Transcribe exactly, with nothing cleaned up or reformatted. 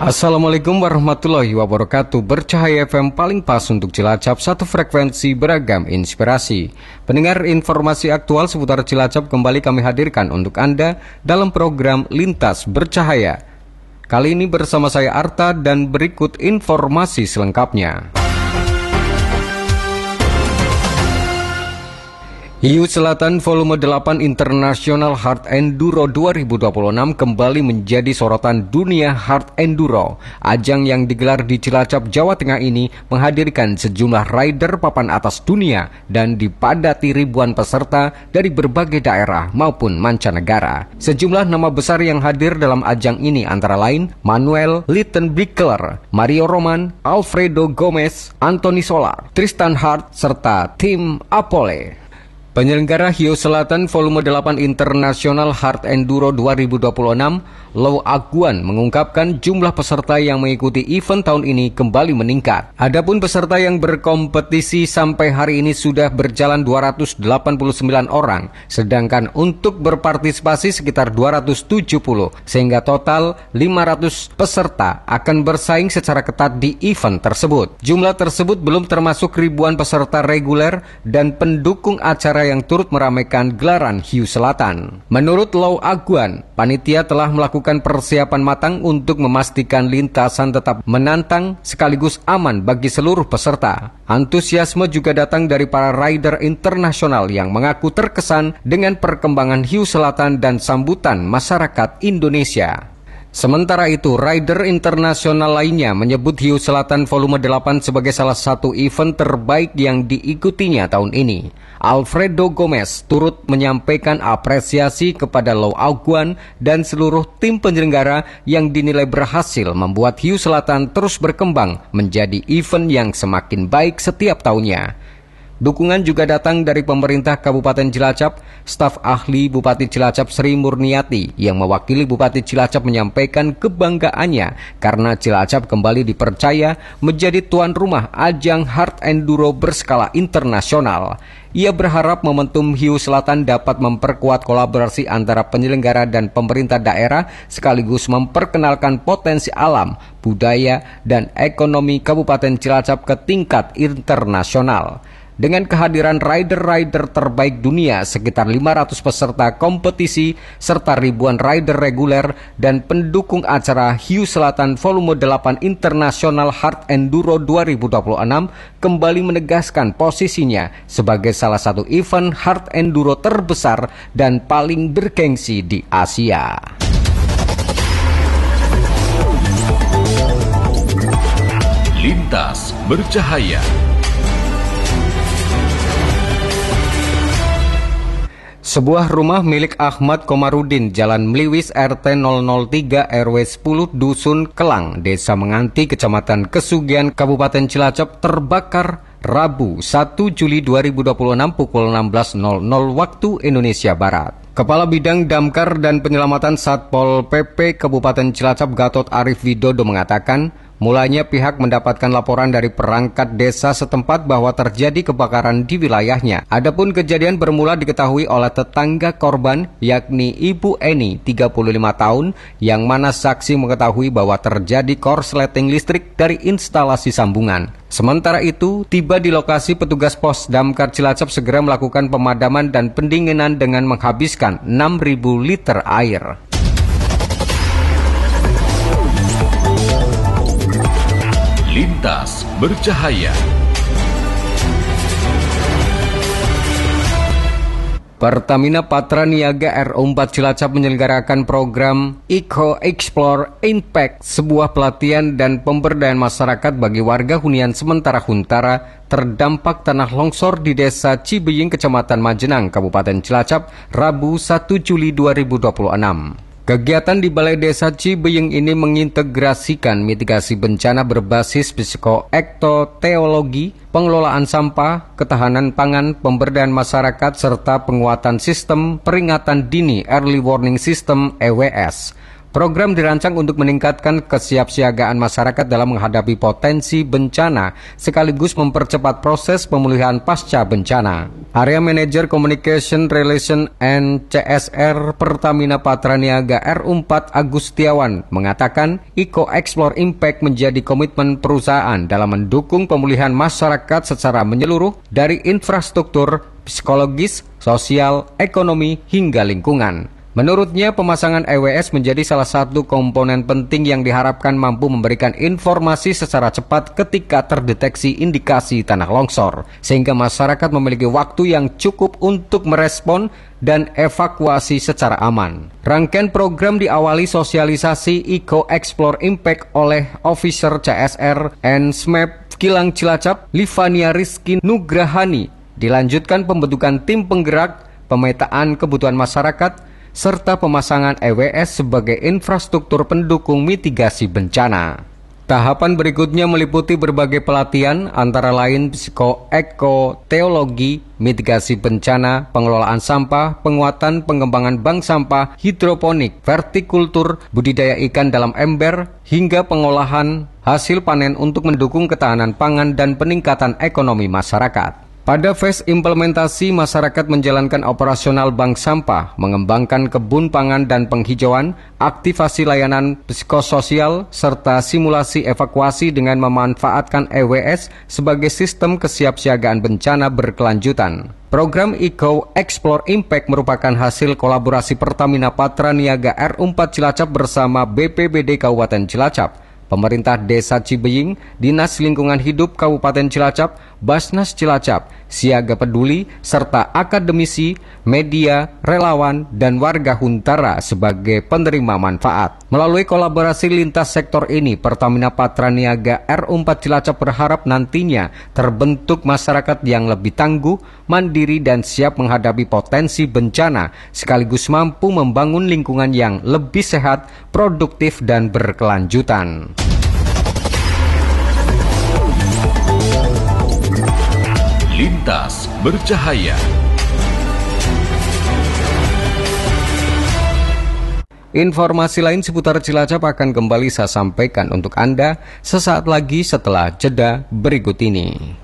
Assalamualaikum warahmatullahi wabarakatuh. Bercahaya F M paling pas untuk Cilacap, satu frekuensi beragam inspirasi. Pendengar, informasi aktual seputar Cilacap kembali kami hadirkan untuk Anda dalam program Lintas Bercahaya. Kali ini bersama saya Arta dan berikut informasi selengkapnya. Hiu Selatan Volume delapan International Hard Enduro dua ribu dua puluh enam kembali menjadi sorotan dunia hard enduro. Ajang yang digelar di Cilacap, Jawa Tengah ini menghadirkan sejumlah rider papan atas dunia dan dipadati ribuan peserta dari berbagai daerah maupun mancanegara. Sejumlah nama besar yang hadir dalam ajang ini antara lain Manuel Littenbichler, Mario Roman, Alfredo Gomez, Anthony Solar, Tristan Hart, serta tim Apole. Penyelenggara Hiu Selatan Volume delapan International Hard Enduro dua ribu dua puluh enam, Lau Aguan, mengungkapkan jumlah peserta yang mengikuti event tahun ini kembali meningkat. Adapun peserta yang berkompetisi sampai hari ini sudah berjalan dua ratus delapan puluh sembilan orang, sedangkan untuk berpartisipasi sekitar dua ratus tujuh puluh, sehingga total lima ratus peserta akan bersaing secara ketat di event tersebut. Jumlah tersebut belum termasuk ribuan peserta reguler dan pendukung acara yang turut meramaikan gelaran Hiu Selatan. Menurut Lau Aguan, panitia telah melakukan persiapan matang untuk memastikan lintasan tetap menantang sekaligus aman bagi seluruh peserta. Antusiasme juga datang dari para rider internasional yang mengaku terkesan dengan perkembangan Hiu Selatan dan sambutan masyarakat Indonesia. Sementara itu, rider internasional lainnya menyebut Hiu Selatan Volume delapan sebagai salah satu event terbaik yang diikutinya tahun ini. Alfredo Gomez turut menyampaikan apresiasi kepada Lau Aguan dan seluruh tim penyelenggara yang dinilai berhasil membuat Hiu Selatan terus berkembang menjadi event yang semakin baik setiap tahunnya. Dukungan juga datang dari pemerintah Kabupaten Cilacap. Staf ahli Bupati Cilacap Sri Murniati yang mewakili Bupati Cilacap menyampaikan kebanggaannya karena Cilacap kembali dipercaya menjadi tuan rumah ajang hard enduro berskala internasional. Ia berharap momentum Hiu Selatan dapat memperkuat kolaborasi antara penyelenggara dan pemerintah daerah sekaligus memperkenalkan potensi alam, budaya, dan ekonomi Kabupaten Cilacap ke tingkat internasional. Dengan kehadiran rider-rider terbaik dunia, sekitar lima ratus peserta kompetisi, serta ribuan rider reguler dan pendukung acara Hiu Selatan Volume delapan International Hard Enduro dua ribu dua puluh enam kembali menegaskan posisinya sebagai salah satu event hard enduro terbesar dan paling bergengsi di Asia. Lintas Bercahaya. Sebuah rumah milik Ahmad Komarudin, Jalan Mliwis R T nol nol tiga R W sepuluh Dusun Kelang, Desa Menganti, Kecamatan Kesugian, Kabupaten Cilacap terbakar Rabu satu Juli dua ribu dua puluh enam pukul enam belas nol nol waktu Indonesia Barat. Kepala Bidang Damkar dan Penyelamatan Satpol P P Kabupaten Cilacap Gatot Arif Widodo mengatakan, mulanya pihak mendapatkan laporan dari perangkat desa setempat bahwa terjadi kebakaran di wilayahnya. Adapun kejadian bermula diketahui oleh tetangga korban, yakni Ibu Eni, tiga puluh lima tahun, yang mana saksi mengetahui bahwa terjadi korsleting listrik dari instalasi sambungan. Sementara itu, tiba di lokasi petugas pos Damkar Cilacap segera melakukan pemadaman dan pendinginan dengan menghabiskan enam ribu liter air. Lintas Bercahaya. Pertamina Patraniaga R O empat Cilacap menyelenggarakan program Eco Explore Impact, sebuah pelatihan dan pemberdayaan masyarakat bagi warga hunian sementara Huntara terdampak tanah longsor di Desa Cibeying, Kecamatan Majenang, Kabupaten Cilacap, Rabu satu Juli dua ribu dua puluh enam. Kegiatan di Balai Desa Cibeying ini mengintegrasikan mitigasi bencana berbasis psikoektoteologi, pengelolaan sampah, ketahanan pangan, pemberdayaan masyarakat, serta penguatan sistem peringatan dini Early Warning System E W S. Program dirancang untuk meningkatkan kesiapsiagaan masyarakat dalam menghadapi potensi bencana, sekaligus mempercepat proses pemulihan pasca bencana. Area Manager Communication Relation and C S R Pertamina Patraniaga R U empat Agustiawan mengatakan Eco Explore Impact menjadi komitmen perusahaan dalam mendukung pemulihan masyarakat secara menyeluruh dari infrastruktur, psikologis, sosial, ekonomi, hingga lingkungan. Menurutnya, pemasangan E W S menjadi salah satu komponen penting yang diharapkan mampu memberikan informasi secara cepat ketika terdeteksi indikasi tanah longsor, sehingga masyarakat memiliki waktu yang cukup untuk merespon dan evakuasi secara aman. Rangkaian program diawali sosialisasi Eco Explore Impact oleh Officer C S R and S M A P Kilang Cilacap, Livania Rizky Nugrahani. Dilanjutkan pembentukan tim penggerak, pemetaan kebutuhan masyarakat, serta pemasangan E W S sebagai infrastruktur pendukung mitigasi bencana. Tahapan berikutnya meliputi berbagai pelatihan antara lain psikoekoteologi, mitigasi bencana, pengelolaan sampah, penguatan pengembangan bank sampah, hidroponik, vertikultur, budidaya ikan dalam ember, hingga pengolahan hasil panen untuk mendukung ketahanan pangan dan peningkatan ekonomi masyarakat. Pada fase implementasi, masyarakat menjalankan operasional bank sampah, mengembangkan kebun pangan dan penghijauan, aktivasi layanan psikososial, serta simulasi evakuasi dengan memanfaatkan E W S sebagai sistem kesiapsiagaan bencana berkelanjutan. Program Eco Explore Impact merupakan hasil kolaborasi Pertamina Patraniaga R U empat Cilacap bersama B P B D Kabupaten Cilacap, Pemerintah Desa Cibeying, Dinas Lingkungan Hidup Kabupaten Cilacap, Basnas Cilacap, Siaga Peduli, serta akademisi, media, relawan, dan warga Huntara sebagai penerima manfaat. Melalui kolaborasi lintas sektor ini, Pertamina Patraniaga R U empat Cilacap berharap nantinya terbentuk masyarakat yang lebih tangguh, mandiri, dan siap menghadapi potensi bencana, sekaligus mampu membangun lingkungan yang lebih sehat, produktif, dan berkelanjutan. Lintas Bercahaya. Informasi lain seputar Cilacap akan kembali saya sampaikan untuk Anda sesaat lagi setelah jeda berikut ini.